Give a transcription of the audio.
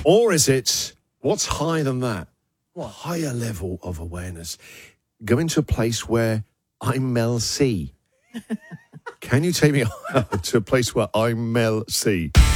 Or is it, what's higher than that? What higher level of awareness? Going to a place where I'm Mel C. Can you take me to a place where I'm Mel C?